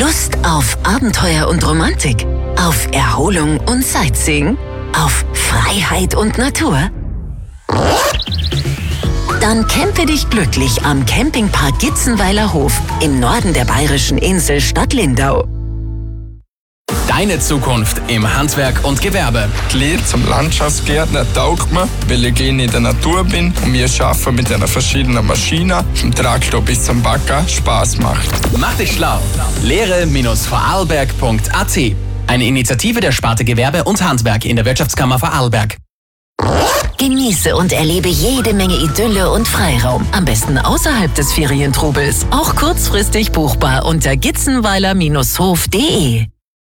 Lust auf Abenteuer und Romantik? Auf Erholung und Sightseeing? Auf Freiheit und Natur? Dann campe dich glücklich am Campingpark Gitzenweiler Hof im Norden der bayerischen Insel Stadt Lindau. Deine Zukunft im Handwerk und Gewerbe. Die Lehre zum Landschaftsgärtner taugt mir, weil ich gerne in der Natur bin und mir Arbeiten mit einer verschiedenen Maschinen, vom Traktor bis zum Bagger, Spaß macht. Mach dich schlau. Lehre-vorarlberg.at. Eine Initiative der Sparte Gewerbe und Handwerk in der Wirtschaftskammer Vorarlberg. Genieße und erlebe jede Menge Idylle und Freiraum. Am besten außerhalb des Ferientrubels. Auch kurzfristig buchbar unter gitzenweiler-hof.de.